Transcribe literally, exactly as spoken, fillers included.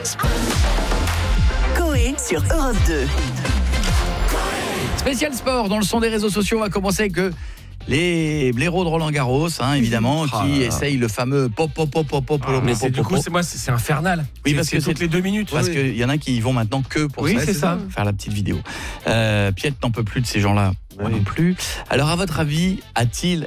Coé sur Europe deux. Spécial sport dans le son des réseaux sociaux. On va commencer avec euh, les blaireaux de Roland Garros, hein, évidemment, Ah qui là là. essayent le fameux pop pop pop pop pop. Ah, pop, mais pop, c'est, du pop, coup, pop. c'est, moi, c'est, c'est infernal. Oui, c'est, parce c'est que toutes c'est- les deux minutes. Parce oui. qu'il y en a qui y vont maintenant que pour Oui, ça, c'est ça. faire la petite vidéo. Euh, Piette n'en peut plus de ces gens-là. Moi Oui. non plus. Alors, à votre avis, a-t-il